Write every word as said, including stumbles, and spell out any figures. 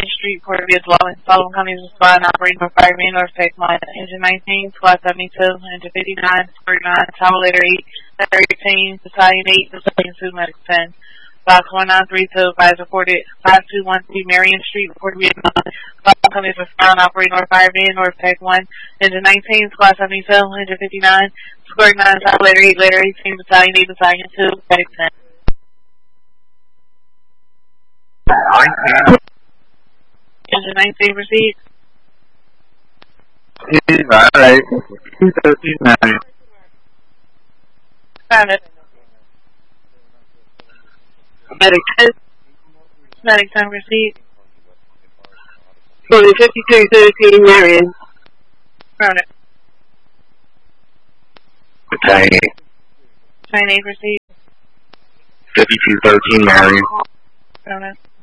Marion Street, Port of Dwelling. Following companies respond operating for fire main or fake line. Engine nineteen, squad seventy-two, engine fifty-nine, square nine, tower letter eight, thirteen, battalion eight, battalion two, medic ten. Box one nine three two, advised reported five two one three Marion Street, Port of Dwelling. Following companies respond operating or fire main or fake one. Engine nineteen, squad seventy-two, engine fifty-nine, square nine, tower letter eight, letter eighteen, battalion eight, battalion two, medic ten. nineteen. Engine nineteen, proceed. Alright. two thirteen-nine. Got it. Medic ten. Medic ten, proceed. Sorry, fifty-two thirteen Marion. Got it. Battalion eight. Battalion eight, proceed. fifty-two thirteen Marion. Got it.